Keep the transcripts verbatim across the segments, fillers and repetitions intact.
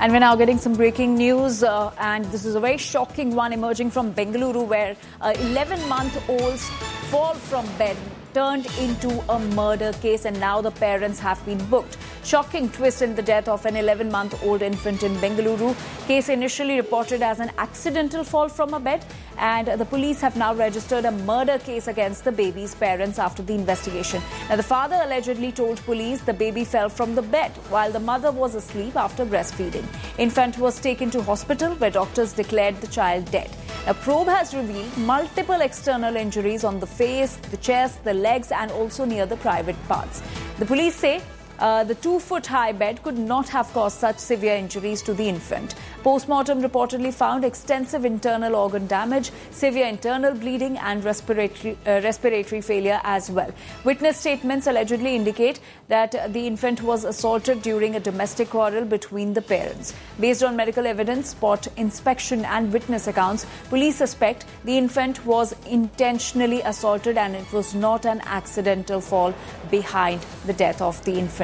And we're now getting some breaking news, uh, and this is a very shocking one emerging from Bengaluru, where uh, eleven-month-olds fall from bed turned into a murder case, and now the parents have been booked. Shocking twist in the death of an eleven-month-old infant in Bengaluru. Case initially reported as an accidental fall from a bed, and the police have now registered a murder case against the baby's parents after the investigation. Now, the father allegedly told police the baby fell from the bed while the mother was asleep after breastfeeding. Infant was taken to hospital, where doctors declared the child dead. A probe has revealed multiple external injuries on the face, the chest, the legs, and also near the private parts. The police say Uh, the two-foot-high bed could not have caused such severe injuries to the infant. Postmortem reportedly found extensive internal organ damage, severe internal bleeding, and respiratory uh, respiratory failure as well. Witness statements allegedly indicate that uh, the infant was assaulted during a domestic quarrel between the parents. Based on medical evidence, spot inspection, and witness accounts, police suspect the infant was intentionally assaulted and it was not an accidental fall behind the death of the infant.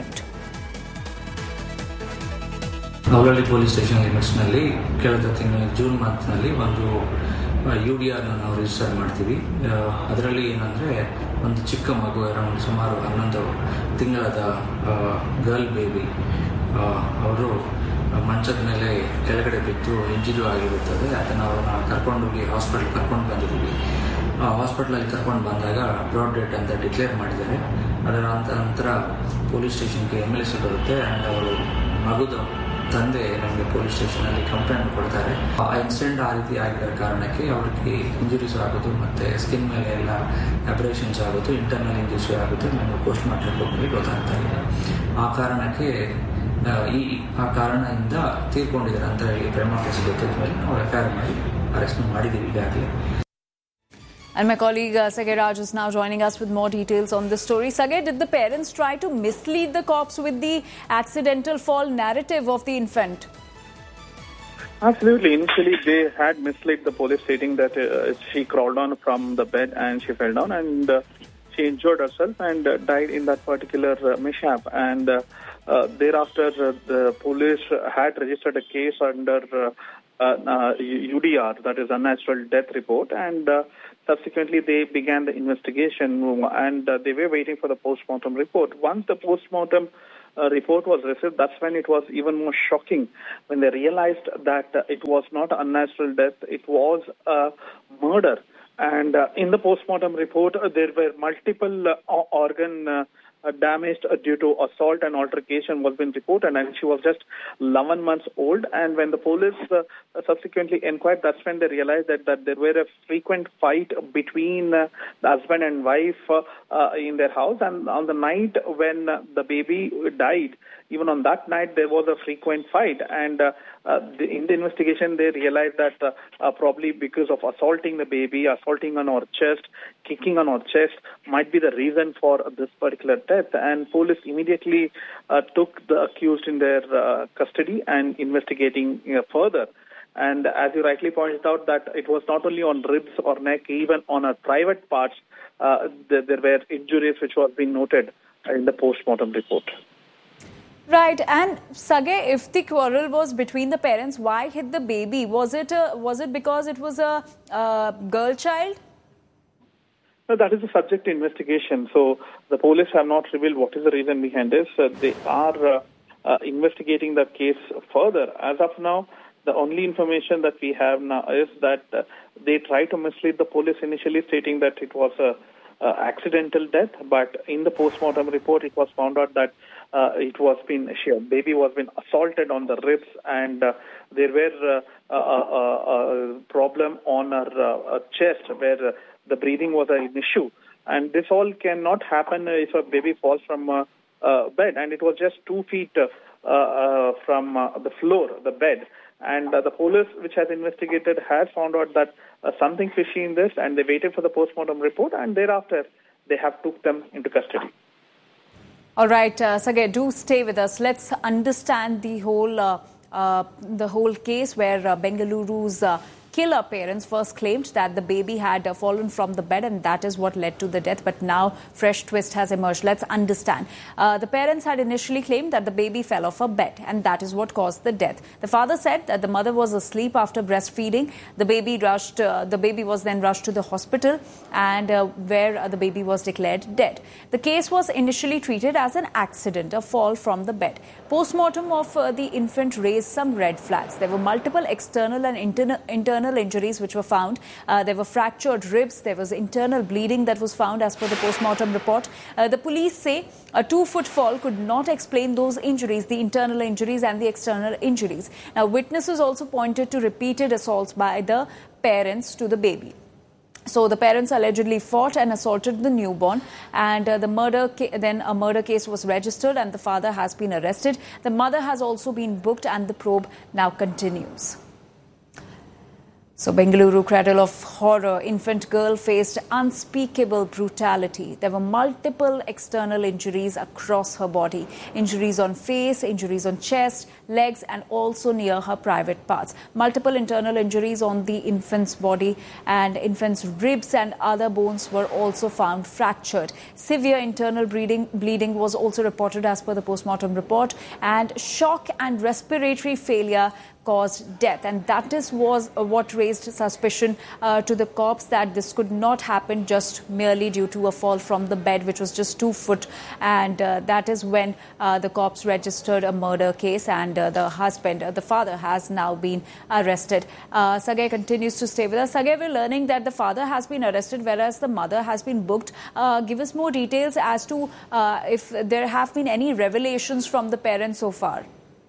ನವಲಹಳ್ಳಿ police station ಲಿಮಿಟ್ಸ್ನಲ್ಲಿ ಕಳೆದ ತಿಂಗಳ June ಮಂತ್ನಲ್ಲಿ ಒಂದು you D ಆರ್ನ ನಾವು register ಮಾಡ್ತೀವಿ. ಅದರಲ್ಲಿ ಏನಂದರೆ ಒಂದು ಚಿಕ್ಕ ಮಗು ಅರೌಂಡ್ ಸುಮಾರು ಹನ್ನೊಂದು ತಿಂಗಳದ ಗರ್ಲ್ ಬೇಬಿ ಅವರು ಮಂಚದ ಮೇಲೆ ಕೆಳಗಡೆ ಬಿದ್ದು ಇಂಜುರಿ ಆಗಿರುತ್ತದೆ. ಅದನ್ನು ಅವ್ರನ್ನ ಕರ್ಕೊಂಡೋಗಿ ಹಾಸ್ಪಿಟಲ್ ಕರ್ಕೊಂಡು ಬಂದಿದ್ದೀವಿ. ಹಾಸ್ಪಿಟ್ಲಲ್ಲಿ ಕರ್ಕೊಂಡು ಬಂದಾಗ ಬ್ರಾಡ್ ಡೆಡ್ ಅಂತ ಡಿಕ್ಲೇರ್ ಮಾಡಿದ್ದಾರೆ. ಅದರ ನಂತರ ಪೊಲೀಸ್ ಸ್ಟೇಷನ್ಗೆ ಎಮ್ ಎಲ್ ಎಸ್ ಬರುತ್ತೆ ಆ್ಯಂಡ್ ಅವರು ಮಗುದ ತಂದೆ ನಮಗೆ ಪೊಲೀಸ್ ಸ್ಟೇಷನಲ್ಲಿ ಕಂಪ್ಲೇಂಟ್ ಕೊಡ್ತಾರೆ. ಆ ಇನ್ಸಿಡೆಂಟ್ ಆ ರೀತಿ ಆಗಿರೋ ಕಾರಣಕ್ಕೆ ಅವ್ರಿಗೆ ಇಂಜುರೀಸ್ ಆಗೋದು ಮತ್ತು ಸ್ಕಿನ್ ಮೇಲೆ ಎಲ್ಲ ಅಬ್ರೇಷನ್ಸ್ ಆಗೋದು, ಇಂಟರ್ನಲ್ ಇಂಜುರೀಸ್ ಆಗೋದು ನಮಗೆ ಪೋಸ್ಟ್ ಮಾರ್ಟಮ್ ರಿಪೋರ್ಟ್ನಲ್ಲಿ ಗೊತ್ತಾಗ್ತಾ ಇದೆ. ಆ ಕಾರಣಕ್ಕೆ ಈ ಆ ಕಾರಣದಿಂದ ತೀರ್ಕೊಂಡಿದ್ದಾರೆ ಅಂತ ಹೇಳಿ ಪ್ರೇಮ ಕೇಸ್ ಗೊತ್ತಿದ್ದ ಮೇಲೆ ನಾವು ಎಫ್ ಐ ಆರ್ ಮಾಡಿ ಅರೆಸ್ಟ್ ಮಾಡಿದ್ದೀವಿ ಈಗಾಗಲೇ. And my colleague uh, Sagay Raj is now joining us with more details on this story. Sagay, did the parents try to mislead the cops with the accidental fall narrative of the infant? Absolutely. Initially, they had misled the police, stating that uh, she crawled on from the bed and she fell down and uh, she injured herself and uh, died in that particular uh, mishap. And uh, uh, thereafter, uh, the police had registered a case under uh, uh, uh, U D R, that is unnatural death report, and uh, subsequently they began the investigation and uh, they were waiting for the postmortem report. Once the postmortem uh, report was received, that's when it was even more shocking when they realized that uh, it was not unnatural death, it was a murder. And uh, in the postmortem report, uh, there were multiple uh, organ uh, Uh, damaged uh, due to assault and altercation was been reported, and she was just eleven months old. And when the police uh, subsequently inquired, that's when they realized that, that there were a frequent fight between uh, the husband and wife uh, uh, in their house. And on the night when uh, the baby died, even on that night there was a frequent fight. And uh, uh, the, in the investigation they realized that uh, uh, probably because of assaulting the baby, assaulting on her chest, kicking on her chest might be the reason for this particular death. And police immediately uh, took the accused in their uh, custody and investigating uh, further. And as you rightly pointed out, that it was not only on ribs or neck, even on her private parts, uh, there, there were injuries which was being noted in the postmortem report. Right. And Sagay, if the quarrel was between the parents, why hit the baby? Was it a, was it because it was a, a girl child? No, that is the subject to investigation. So the police have not revealed what is the reason behind this. Uh, they are uh, uh, investigating the case further. As of now, the only information that we have now is that uh, they tried to mislead the police initially, stating that it was a, a accidental death. But in the postmortem report, it was found out that uh, it was been she, baby was been assaulted on the ribs, and uh, there were uh, a, a, a problem on her uh, chest where uh, the breathing was an issue. And this all cannot happen if a baby falls from a uh, uh, bed. And it was just two feet uh, uh, from uh, the floor, the bed. And uh, the police, which has investigated, has found out that uh, something fishy in this, and they waited for the postmortem report, and thereafter they have took them into custody. All right, uh, Sagay, do stay with us. Let's understand the whole uh, uh, the whole case where uh, Bengaluru's uh, killer parents first claimed that the baby had uh, fallen from the bed and that is what led to the death. But now fresh twist has emerged. Let's understand. Uh, the parents had initially claimed that the baby fell off a bed and that is what caused the death. The father said that the mother was asleep after breastfeeding. The baby rushed. Uh, the baby was then rushed to the hospital and uh, where uh, the baby was declared dead. The case was initially treated as an accident, a fall from the bed. Post-mortem of uh, the infant raised some red flags. There were multiple external and internal, internal injuries which were found. Uh, there were fractured ribs. There was internal bleeding that was found as per the post-mortem report. Uh, the police say a two-foot fall could not explain those injuries, the internal injuries and the external injuries. Now, witnesses also pointed to repeated assaults by the parents to the baby. So the parents allegedly fought and assaulted the newborn, and uh, the murder ca- then a murder case was registered and the father has been arrested. The mother has also been booked and the probe now continues. So Bengaluru cradle of horror, infant girl faced unspeakable brutality. There were multiple external injuries across her body. Injuries on face, injuries on chest, legs and also near her private parts. Multiple internal injuries on the infant's body and infant's ribs and other bones were also found fractured. Severe internal bleeding, bleeding was also reported as per the post-mortem report, and shock and respiratory failure caused death, and that is was uh, what raised suspicion uh, to the cops that this could not happen just merely due to a fall from the bed, which was just two foot, and uh, that is when uh, the cops registered a murder case, and uh, the husband, uh, the father, has now been arrested. Uh, Sagay continues to stay with us. Sagay, we're learning that the father has been arrested, whereas the mother has been booked. Uh, give us more details as to uh, if there have been any revelations from the parents so far.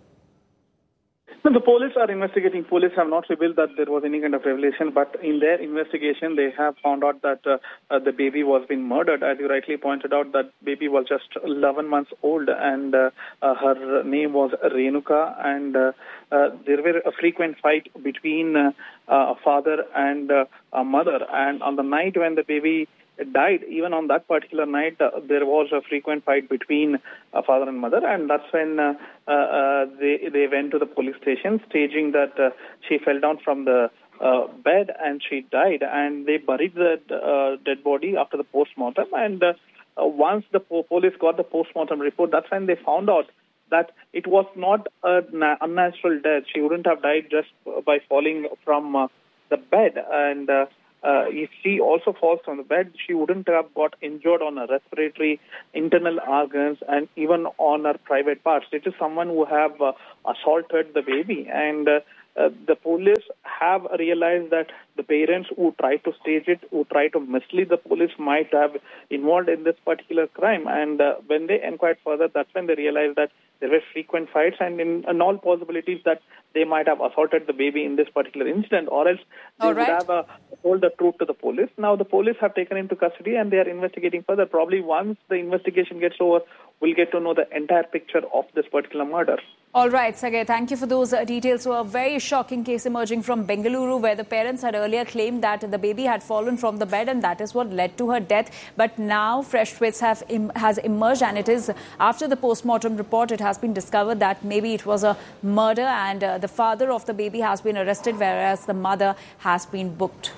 No, the police are investigating. Police have not revealed that there was any kind of revelation, but in their investigation, they have found out that uh, uh, the baby was being murdered. As you rightly pointed out, that baby was just eleven months old, and uh, uh, her name was Renuka, and uh, uh, there were a frequent fight between uh, uh, a father and uh, a mother. And on the night when the baby died, even on that particular night, uh, there was a frequent fight between uh, father and mother, and that's when uh, uh, uh, they they went to the police station, staging that uh, she fell down from the uh, bed and she died, and they buried the uh, dead body after the post-mortem. And uh, uh, once the po- police got the post-mortem report, that's when they found out that it was not a na- unnatural death. She wouldn't have died just by falling from uh, the bed, and uh, Uh, if she also falls from the bed, she wouldn't have got injured on her respiratory, internal organs, and even on her private parts. It is someone who have uh, assaulted the baby, and uh, uh, the police have realized that the parents who tried to stage it, who tried to mislead the police, might have involved in this particular crime. And uh, when they inquired further, that's when they realized that there were frequent fights, and in, in all possibilities that they might have assaulted the baby in this particular incident, or else they all right. would have uh, told the truth to the police. Now the police have taken into custody and they are investigating further. Probably once the investigation gets over, we'll get to know the entire picture of this particular murder. All right, Sagay, thank you for those uh, details. So a very shocking case emerging from Bengaluru, where the parents had earlier claimed that the baby had fallen from the bed and that is what led to her death. But now fresh twists have im- has emerged, and it is after the post-mortem report, it has been discovered that maybe it was a murder, and uh, the father of the baby has been arrested, whereas the mother has been booked.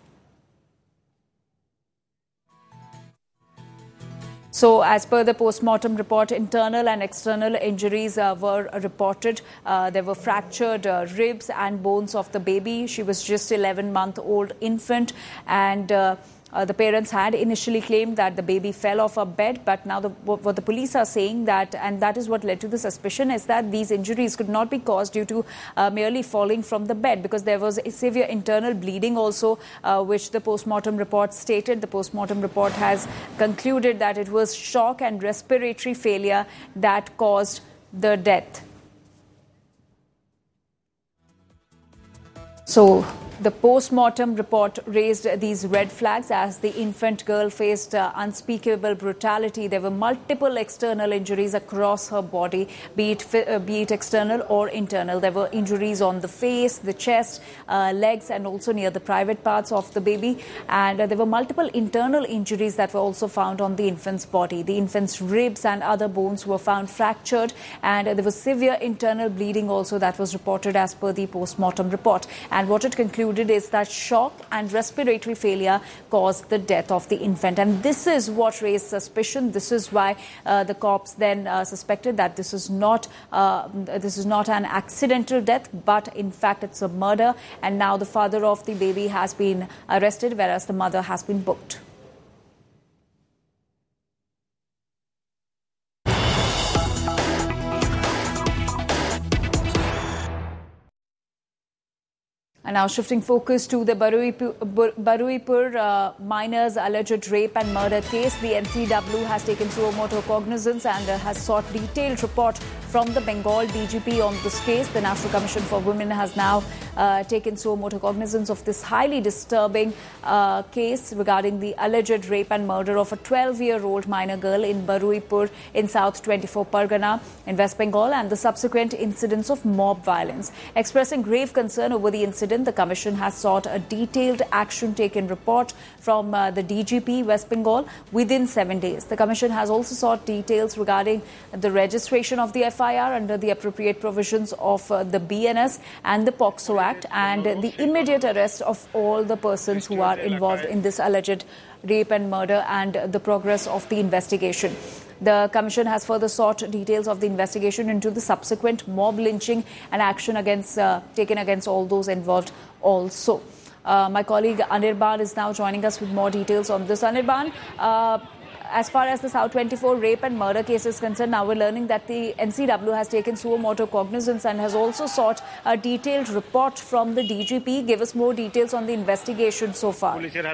So, as per the post-mortem report, internal and external injuries uh, were reported. Uh, there were fractured uh, ribs and bones of the baby. She was just eleven-month-old infant, and uh, Uh, the parents had initially claimed that the baby fell off a bed, but now the, what the police are saying that, and that is what led to the suspicion, is that these injuries could not be caused due to uh, merely falling from the bed, because there was a severe internal bleeding also, uh, which the post-mortem report stated. The post-mortem report has concluded that it was shock and respiratory failure that caused the death. So, the post-mortem report raised these red flags as the infant girl faced uh, unspeakable brutality. There were multiple external injuries across her body, be it, uh, be it external or internal. There were injuries on the face, the chest, uh, legs, and also near the private parts of the baby. And uh, there were multiple internal injuries that were also found on the infant's body. The infant's ribs and other bones were found fractured, and uh, there was severe internal bleeding also that was reported as per the post-mortem report. And what it concluded concluded is that shock and respiratory failure caused the death of the infant. And this is what raised suspicion. This is why uh, the cops then uh, suspected that this is not uh, this is not an accidental death, but in fact it's a murder. And now the father of the baby has been arrested, whereas the mother has been booked. And now shifting focus to the Baruipur, Baruipur uh, minors' alleged rape and murder case. The N C W has taken suo motu cognizance and uh, has sought detailed report from the Bengal D G P on this case. The National Commission for Women has now uh, taken suo motu cognizance of this highly disturbing uh, case regarding the alleged rape and murder of a twelve-year-old minor girl in Baruipur in South twenty-four Pargana in West Bengal and the subsequent incidents of mob violence. Expressing grave concern over the incident, the Commission has sought a detailed action taken report from uh, the D G P West Bengal within seven days. The Commission has also sought details regarding the registration of the F I R under the appropriate provisions of uh, the B N S and the POCSO Act and uh, the immediate arrest of all the persons who are involved in this alleged rape and murder and uh, the progress of the investigation. The Commission has further sought details of the investigation into the subsequent mob lynching and action against uh, taken against all those involved also. Uh, my colleague Anirban is now joining us with more details on this. Anirban, uh, as far as the South twenty-four rape and murder case is concerned, now we're learning that the N C W has taken suo motu cognizance and has also sought a detailed report from the D G P. Give us more details on the investigation so far. Well, see, uh,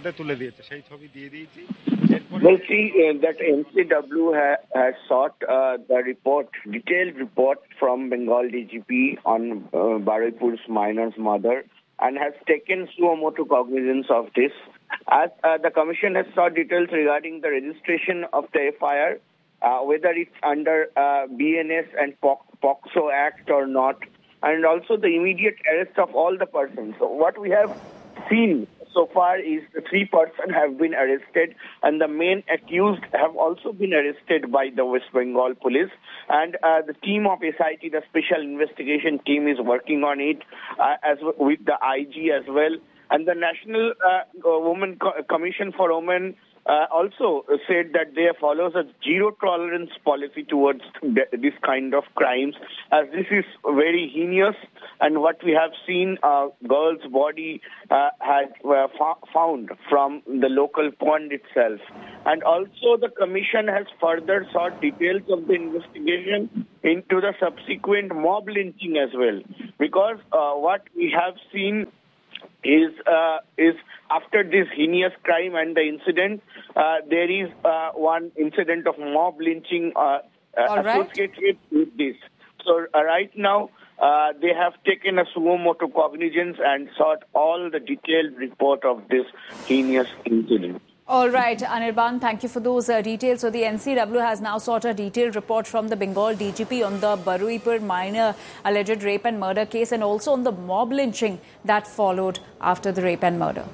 that N C W ha has sought uh, the report, detailed report from Bengal D G P on uh, Baruipur's minor's mother and has taken suo motu cognizance of this. As uh, the Commission has sought details regarding the registration of the F I R, uh, whether it's under uh, B N S and POCSO Act or not, and also the immediate arrest of all the persons. So what we have seen so far is the three persons have been arrested and the main accused have also been arrested by the West Bengal police. And uh, the team of S I T, the Special Investigation Team, is working on it uh, as with the I G as well. And the National uh, Women Co Commission for Women uh, also said that they follows a zero tolerance policy towards this kind of crimes, as this is very heinous. And what we have seen, a uh, girl's body uh, had uh, found from the local pond itself. And also the Commission has further sought details of the investigation into the subsequent mob lynching as well. Because uh, what we have seen is uh, is after this heinous crime and the incident, uh, there is uh, one incident of mob lynching uh, uh, associated with this. So uh, right now, uh, they have taken a suo motu cognizance and sought all the detailed report of this heinous incident. All right, Anirban, thank you for those uh, details. So the N C W has now sought a detailed report from the Bengal D G P on the Baruipur minor alleged rape and murder case and also on the mob lynching that followed after the rape and murder.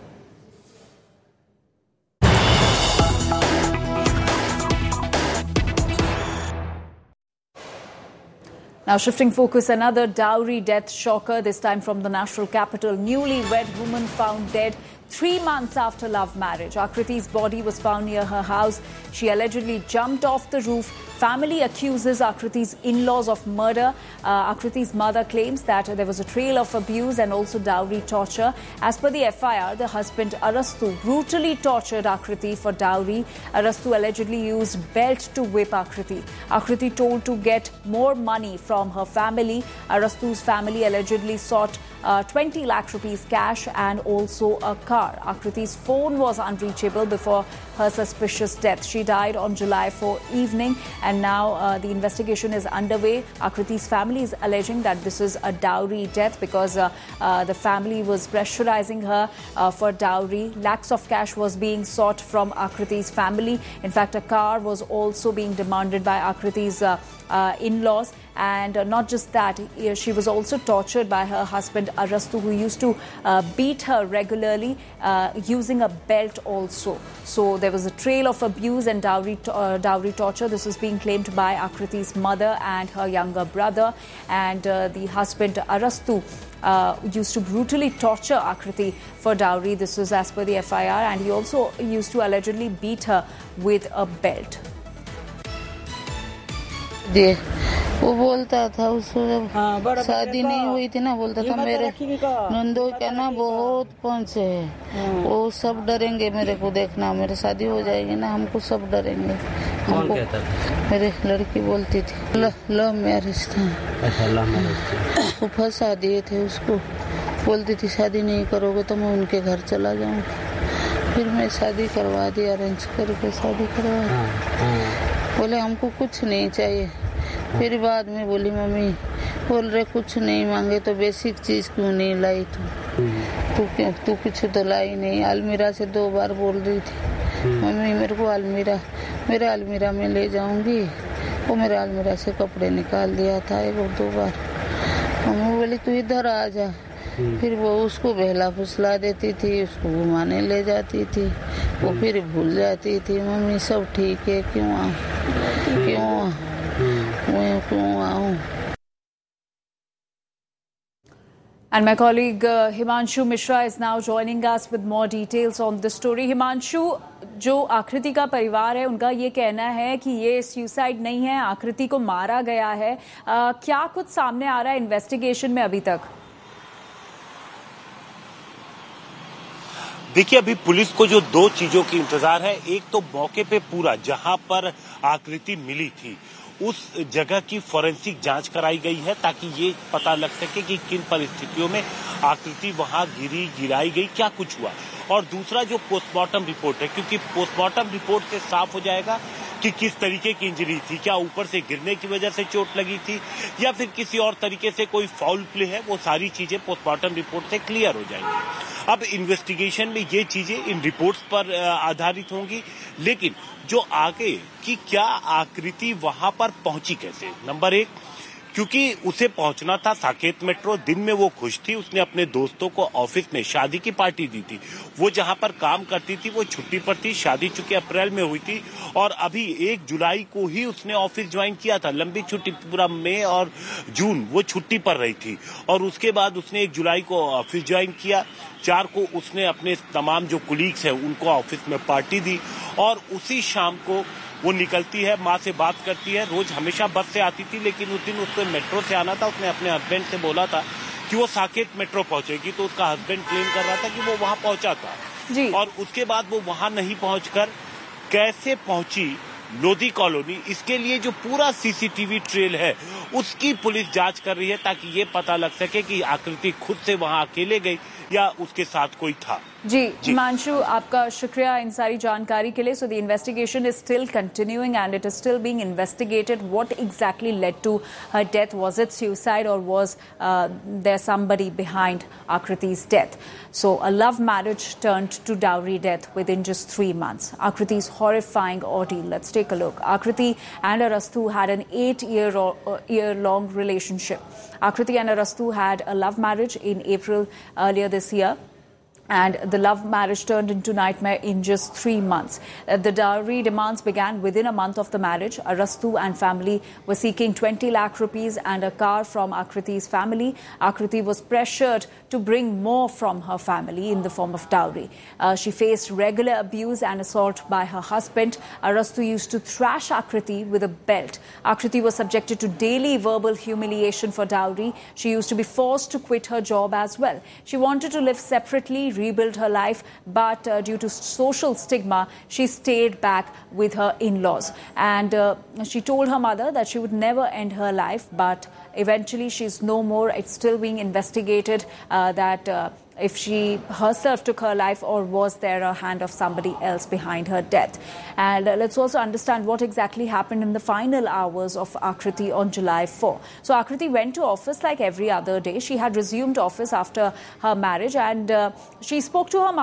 Now shifting focus, another dowry death shocker, this time from the national capital. Newlywed woman found dead three months after love marriage. Akriti's body was found near her house. She allegedly jumped off the roof. Family accuses Akriti's in-laws of murder. Uh, Akriti's mother claims that there was a trail of abuse and also dowry torture. As per the F I R, the husband Arastu brutally tortured Akriti for dowry. Arastu allegedly used belt to whip Akriti. Akriti told to get more money from her family. Arastu's family allegedly sought uh, twenty lakh rupees cash and also a car. Akriti's phone was unreachable before her suspicious death. She died on July fourth evening, and now uh, the investigation is underway. Akriti's family is alleging that this is a dowry death because uh, uh, the family was pressurizing her uh, for dowry. Lakhs of cash was being sought from Akriti's family. In fact, a car was also being demanded by Akriti's uh, uh, in-laws. And uh, not just that, she was also tortured by her husband Arastu, who used to uh, beat her regularly uh, using a belt also. So there was a trail of abuse and dowry, uh, dowry torture. This was being claimed by Akriti's mother and her younger brother. And uh, the husband Arastu uh, used to brutally torture Akriti for dowry. This was as per the F I R. And he also used to allegedly beat her with a belt. दे वो बोलता था उसको जब शादी नहीं हुई थी ना, बोलता था मेरे नंदो का ना बहुत पंच है, वो सब डरेंगे मेरे को देखना, मेरे शादी हो जाएगी ना हमको सब डरेंगे। हमको मेरे लड़की बोलती थी लव मैरिज था, वो फंसा दिए थे उसको, बोलती थी शादी नहीं करोगे तो मैं उनके घर चला जाऊँ। फिर मैं शादी करवा दी, अरेंज करके शादी करवा दी। बोले हमको कुछ नहीं चाहिए। फिर बाद में बोली मम्मी बोल रहे कुछ नहीं मांगे तो बेसिक चीज क्यों नहीं लाई तू तू क्यों तू कुछ तो लाई नहीं। अलमीरा से दो बार बोल रही थी मम्मी मेरे को अलमीरा मेरे अलमीरा में ले जाऊंगी। वो मेरे अलमीरा से कपड़े निकाल दिया था एक और दो बार। मम्मी बोली तू इधर आ जा। फिर वो उसको बहला फुसला देती थी, उसको घुमाने ले जाती थी, वो फिर भूल जाती थी मम्मी सब ठीक है क्यों आऊँ क्यों मैं क्यों आऊँ। And my colleague uh, Himanshu Mishra is now joining us with more details on this story. Himanshu, जो आकृति का परिवार है उनका ये कहना है कि ये सुसाइड नहीं है, आकृति को मारा गया है। आ, क्या कुछ सामने आ रहा है इन्वेस्टिगेशन में अभी तक? देखिए अभी पुलिस को जो दो चीजों की इंतजार है, एक तो मौके पे पूरा जहां पर आकृति मिली थी उस जगह की फोरेंसिक जांच कराई गई है ताकि ये पता लग सके कि किन परिस्थितियों में आकृति वहां गिरी गिराई गई, क्या कुछ हुआ। और दूसरा जो पोस्टमार्टम रिपोर्ट है, क्योंकि पोस्टमार्टम रिपोर्ट से साफ हो जाएगा कि किस तरीके की इंजरी थी, क्या ऊपर से गिरने की वजह से चोट लगी थी या फिर किसी और तरीके से कोई फाउल प्ले है, वो सारी चीजें पोस्टमार्टम रिपोर्ट से क्लियर हो जाएंगी। अब इन्वेस्टिगेशन में ये चीजें इन रिपोर्ट्स पर आधारित होंगी, लेकिन जो आगे कि क्या आकृति वहां पर पहुंची कैसे। नंबर एक, क्योंकि उसे पहुंचना था साकेत मेट्रो, दिन में वो खुश थी, उसने अपने दोस्तों को ऑफिस में शादी की पार्टी दी थी। वो जहां पर काम करती थी वो छुट्टी पर थी, शादी चूंकि अप्रैल में हुई थी और अभी एक जुलाई को ही उसने ऑफिस ज्वाइन किया था। लंबी छुट्टी पूरा मई और जून वो छुट्टी पर रही थी और उसके बाद उसने एक जुलाई को ऑफिस ज्वाइन किया। चार को उसने अपने तमाम जो कुलीग्स हैं उनको ऑफिस में पार्टी दी और उसी शाम को वो निकलती है, माँ से बात करती है। रोज हमेशा बस से आती थी लेकिन उस दिन उसको मेट्रो से आना था। उसने अपने हस्बैंड से बोला था कि वो साकेत मेट्रो पहुंचेगी, तो उसका हस्बैंड क्लेम कर रहा था कि वो वहां पहुंचा था जी। और उसके बाद वो वहां नहीं पहुंचकर कैसे पहुंची लोधी कॉलोनी, इसके लिए जो पूरा सीसीटीवी ट्रेल है उसकी पुलिस जांच कर रही है ताकि ये पता लग सके कि आकृति खुद से वहां अकेले गई या उसके साथ कोई था। जी हिमांशु, आपका शुक्रिया इन सारी जानकारी के लिए। So the investigation is still continuing and it is still being investigated. What exactly led to her death? Was it suicide और was there somebody behind आकृति's death? So a love marriage turned to dowry death within just three months. Akriti's horrifying ordeal. Let's take a look. Akriti and Arastu had an eight-year uh, year-long relationship. Akriti and Arastu had a love marriage in April earlier this year. And the love marriage turned into nightmare in just three months. Uh, the dowry demands began within a month of the marriage. Arastu and family were seeking twenty lakh rupees and a car from Akriti's family. Akriti was pressured to bring more from her family in the form of dowry. Uh, she faced regular abuse and assault by her husband. Arastu used to thrash Akriti with a belt. Akriti was subjected to daily verbal humiliation for dowry. She used to be forced to quit her job as well. She wanted to live separately, rebuild her life, but uh, due to social stigma, she stayed back with her in-laws. And uh, she told her mother that she would never end her life, but eventually she's no more. It's still being investigated uh, that uh, if she herself took her life or was there a hand of somebody else behind her death. And uh, let's also understand what exactly happened in the final hours of Akriti on July fourth. So Akriti went to office like every other day. She had resumed office after her marriage and uh, she spoke to her mother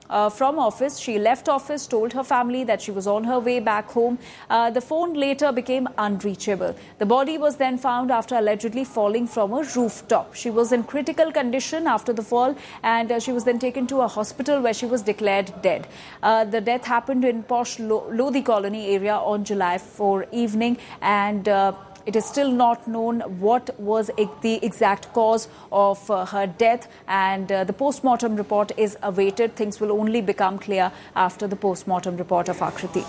Uh, from office. She left office, told her family that she was on her way back home. Uh, the phone later became unreachable. The body was then found after allegedly falling from a rooftop. She was in critical condition after the fall, and uh, she was then taken to a hospital where she was declared dead. Uh, the death happened in posh Lodi colony area on July fourth evening, and uh, it is still not known what was the exact cause of uh, her death, and uh, the post-mortem report is awaited. Things will only become clear after the post-mortem report of Akriti.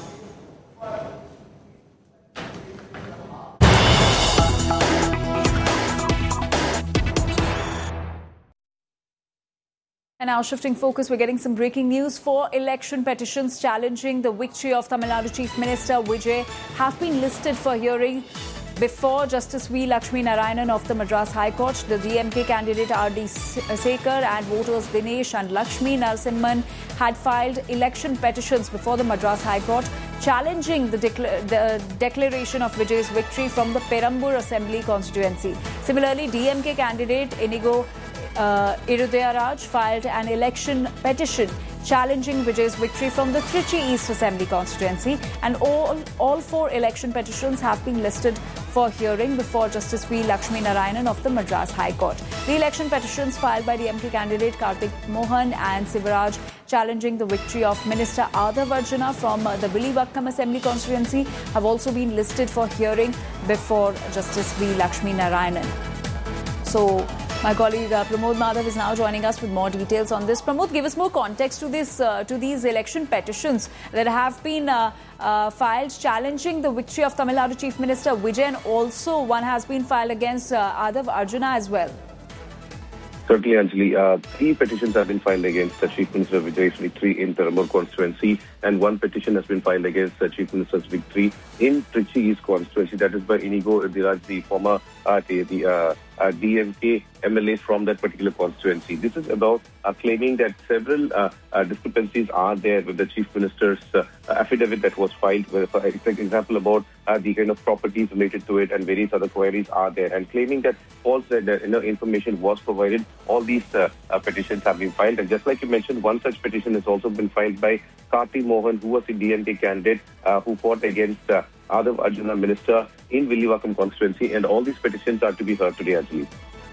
And now shifting focus, we're getting some breaking news. Four election petitions challenging the victory of Tamil Nadu Chief Minister Vijay have been listed for hearing before Justice V. Lakshmi Narayanan of the Madras High Court. The D M K candidate R D Sekar and voters Dinesh and Lakshmi Narasimhan had filed election petitions before the Madras High Court challenging the, decla- the declaration of Vijay's victory from the Perambur Assembly constituency. Similarly, D M K candidate Inigo uh, Irudayaraj filed an election petition challenging Vijay's victory from the Trichy East Assembly constituency, and all, all four election petitions have been listed for hearing before Justice V. Lakshmi Narayanan of the Madras High Court. The election petitions filed by D M K candidate Kartik Mohan and Sivaraj challenging the victory of Minister Adhav Arjuna from the Villivakkam Assembly constituency have also been listed for hearing before Justice V. Lakshmi Narayanan. So, my colleague uh, Pramod Madhav is now joining us with more details on this. Pramod, give us more context to this, uh, to these election petitions that have been uh, uh, filed challenging the victory of Tamil Nadu Chief Minister Vijay, and also one has been filed against uh, Adhav Arjuna as well. Certainly, Anjali. Uh, three petitions have been filed against the Chief Minister Vijay's victory in Perambur constituency, and one petition has been filed against the Chief Minister's victory in Trichy East constituency. That is by Inigo Irudayaraj, the former uh, the, the uh, uh, D M K M L A from that particular constituency. This is about uh, claiming that several uh, uh, discrepancies are there with the Chief Minister's uh, affidavit that was filed. With, for example, about uh, the kind of properties related to it and various other queries are there, and claiming that false uh, you know, information was provided. All these uh, uh, petitions have been filed, and just like you mentioned, one such petition has also been filed by Kartik Mohan, who was a D M K candidate uh, who fought against uh, Adhav Arjuna minister in Villivakkam constituency, and all these petitions are to be heard today, actually.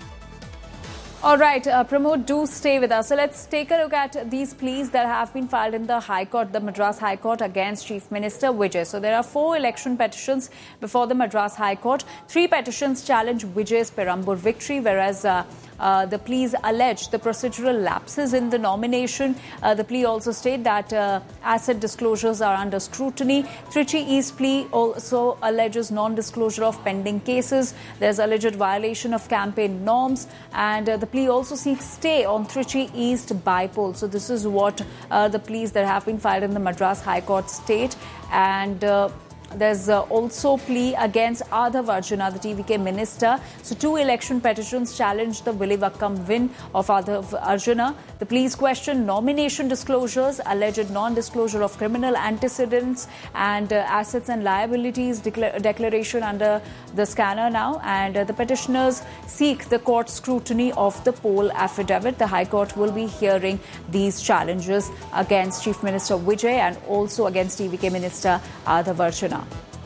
All right, uh, Pramod, do stay with us. So let's take a look at these pleas that have been filed in the High Court, the Madras High Court, against Chief Minister Vijay. So there are four election petitions before the Madras High Court. Three petitions challenge Vijay's Perambur victory, whereas uh, uh, the pleas allege the procedural lapses in the nomination. Uh, the plea also state that uh, asset disclosures are under scrutiny. Trichy East plea also alleges non-disclosure of pending cases. There's alleged violation of campaign norms, and uh, the plea also seeks stay on Trichy East bypoll. So this is what uh, the pleas that have been filed in the Madras High Court state. And uh, there's uh, also plea against Adhav Arjuna, the T V K minister. So two election petitions challenge the Villivakkam win of Adhav Arjuna. The pleas question nomination disclosures, alleged non-disclosure of criminal antecedents and uh, assets and liabilities decla- declaration under the scanner now. And uh, the petitioners seek the court scrutiny of the poll affidavit. The High Court will be hearing these challenges against Chief Minister Vijay and also against T V K minister Adhav Arjuna.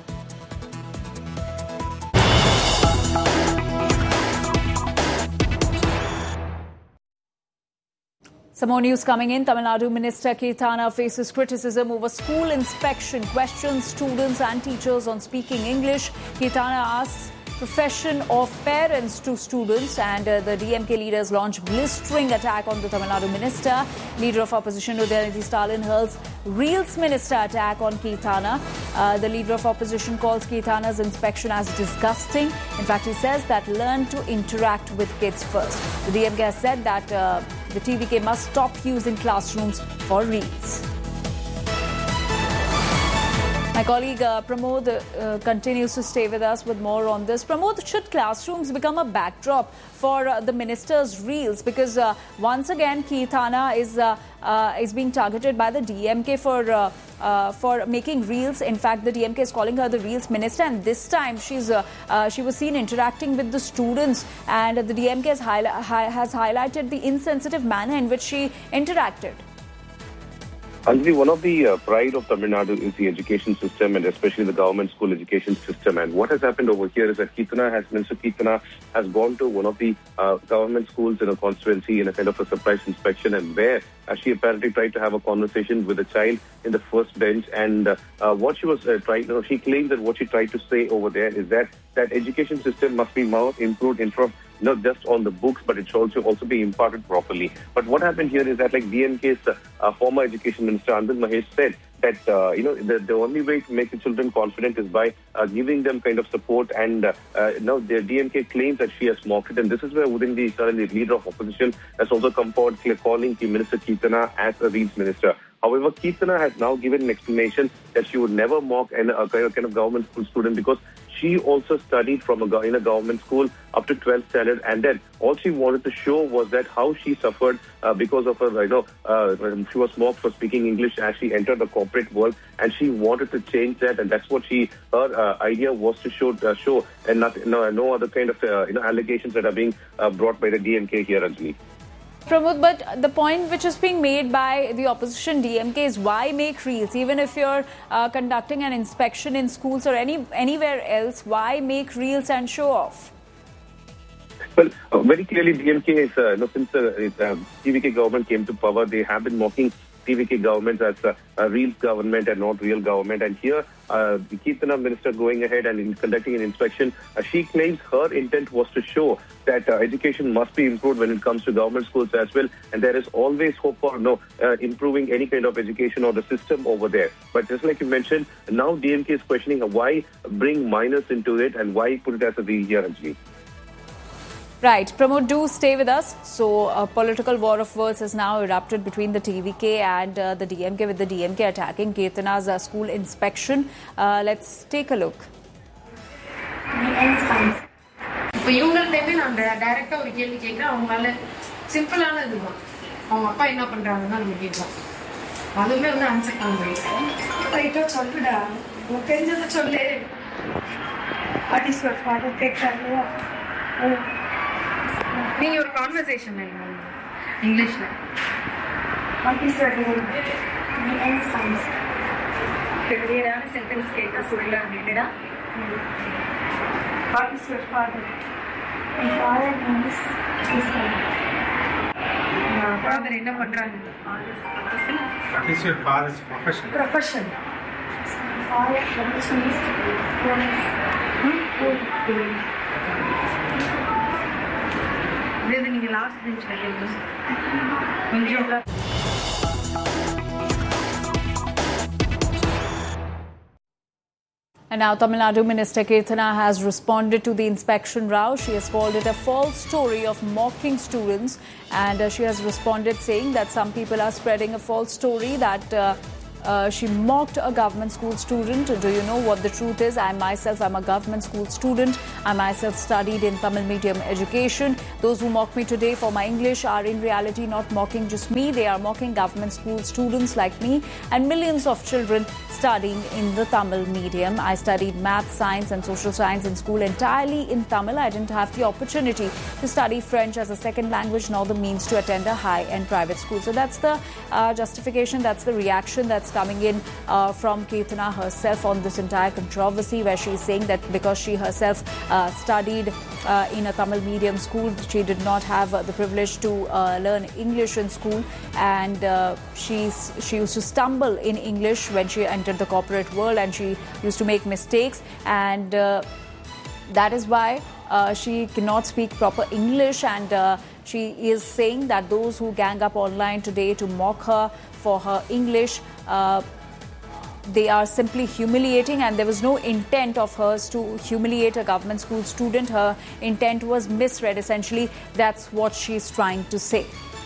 Some more news coming in. Tamil Nadu Minister Keerthana faces criticism over school inspection, questions students and teachers on speaking English. Keerthana asks profession of parents to students, and uh, the D M K leaders launch blistering attack on the Tamil Nadu minister. Leader of opposition Udayanithi Stalin hurls Reels minister attack on Keerthana. Uh, the leader of opposition calls Keerthana's inspection as disgusting. In fact, he says that learn to interact with kids first. The D M K has said that uh, the T V K must stop using classrooms for Reels. My colleague uh, Pramod uh, continues to stay with us with more on this. Pramod, should classrooms become a backdrop for uh, the minister's Reels? Because uh, once again, Keerthana is uh, uh, is being targeted by the D M K for uh, uh, for making Reels. In fact, the D M K is calling her the Reels minister, and this time she's uh, uh, she was seen interacting with the students, and the D M K has, hi- has highlighted the insensitive manner in which she interacted. Anjali, one of the uh, pride of Tamil Nadu is the education system and especially the government school education system. And what has happened over here is that Keerthana has, Minister Keerthana has gone to one of the uh, government schools in a constituency in a kind of a surprise inspection, and where uh, she apparently tried to have a conversation with a child in the first bench. And uh, uh, what she was uh, trying, you know, she claimed that what she tried to say over there is that that education system must be more improved in front of not just on the books, but it should also, also be imparted properly. But what happened here is that, like D M K's uh, uh, former education minister Anbil Mahesh said, that uh, you know the, the only way to make the children confident is by uh, giving them kind of support. And uh, uh, now the D M K claims that she has mocked it, and this is where Udin the currently leader of opposition has also come forward calling the Minister Keerthana as a Reeds minister. However, Keerthana has now given an explanation that she would never mock an, a kind of government school student because she also studied from a, in a government school up to twelfth standard, and then all she wanted to show was that how she suffered uh, because of her, you know, uh, she was mocked for speaking English as she entered the corporate world, and she wanted to change that, and that's what she, her uh, idea was to show, uh, show, and not, no, no other kind of uh, you know allegations that are being uh, brought by the D M K here, Anjali. Pramod, but the point which is being made by the opposition D M K is why make reels? Even if you're uh, conducting an inspection in schools or any anywhere else, why make reels and show off? Well, uh, very clearly D M K is, uh, you know, since the uh, uh, T V K government came to power, they have been mocking T V K government as a, a real government and not real government. And here, uh, the Keerthana minister going ahead and in conducting an inspection, uh, she claims her intent was to show that uh, education must be improved when it comes to government schools as well. And there is always hope for no uh, improving any kind of education or the system over there. But just like you mentioned, now D M K is questioning why bring minors into it and why put it as a real here, Anjali. Right. Pramod, do stay with us. So, a political war of words has now erupted between the T V K and uh, the D M K, with the D M K attacking Keerthana's uh, school inspection. Uh, let's take a look. இப்போ இவங்கள்ட்டே நான் டைரக்டா ஒரு கேள்வி கேட்குறேன். அவங்களால சிம்பிளான இதுதான் அவங்க அப்பா என்ன பண்றாங்கன்னா நம்ம கேட்கலாம். அதுவுமே வந்து ஆன்சர் பண்ண முடியும். ரைட்டா சொல்லுடா, உனக்கு தெரிஞ்சதை சொல்லு. வாட் இஸ் யுவர் ஃபாதர் கேட்கறாங்க. நீங்க ஒரு கான்வர்சேஷன் இங்கிலீஷ்ல. What is your name? N sons. கிளியரான சென்டென்ஸ் கேட்க சொல்லலாம் அப்படிடா. What is your father? My father name is Ismail. My father என்ன பண்றாங்க? What is your father's profession? Profession. My father's profession is police. Hmm? இது நீங்க last பெஞ்ச்ல கேளுங்க. கொஞ்சம் And now Tamil Nadu Minister Keerthana has responded to the inspection row. She has called it a false story of mocking students, and uh, she has responded saying that some people are spreading a false story that uh, Uh, she mocked a government school student. Do you know what the truth is? I myself am a government school student. I myself studied in Tamil medium education. Those who mock me today for my English are in reality not mocking just me. They are mocking government school students like me and millions of children studying in the Tamil medium. I studied math, science and social science in school entirely in Tamil. I didn't have the opportunity to study French as a second language nor the means to attend a high-end private school. So that's the uh, justification, that's the reaction that's coming in uh, from Keerthana herself on this entire controversy, where she is saying that because she herself uh, studied uh, in a Tamil medium school, she did not have uh, the privilege to uh, learn English in school, and uh, she's, she used to stumble in English when she entered the corporate world, and she used to make mistakes, and uh, that is why uh, she cannot speak proper English, and uh, she is saying that those who gang up online today to mock her for her English, uh, they are simply humiliating, and there was no intent of hers to humiliate a government school student. Her intent was misread, essentially. That's what she's trying to say.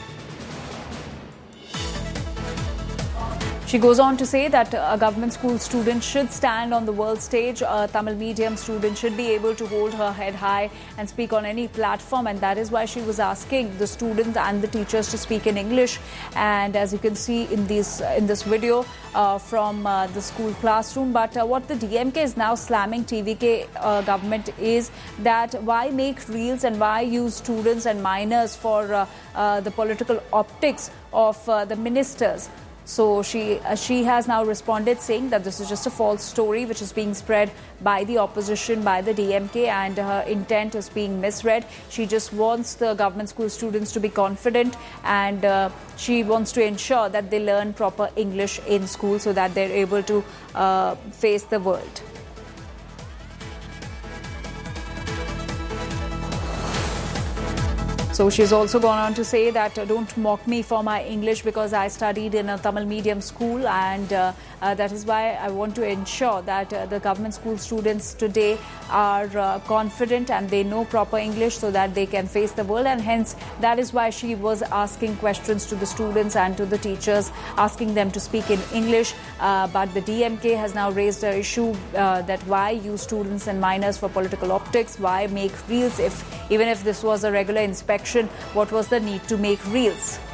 She goes on to say that a government school student should stand on the world stage. A Tamil medium student should be able to hold her head high and speak on any platform, and that is why she was asking the students and the teachers to speak in English. And as you can see in this in this video uh, from uh, the school classroom, but uh, what the D M K is now slamming T V K uh, government is that why make reels and why use students and minors for uh, uh, the political optics of uh, the ministers. So she uh, she has now responded saying that this is just a false story which is being spread by the opposition, by the D M K, and her intent is being misread. She just wants the government school students to be confident, and uh, she wants to ensure that they learn proper English in school so that they're able to uh, face the world. So she's also gone on to say that uh, don't mock me for my English because I studied in a Tamil medium school, and uh, uh, that is why I want to ensure that uh, the government school students today are uh, confident and they know proper English so that they can face the world, and hence that is why she was asking questions to the students and to the teachers, asking them to speak in English. Uh, but the D M K has now raised an issue uh, that why use students and minors for political optics? Why make reels if even if this was a regular inspection? What was the need to make reels?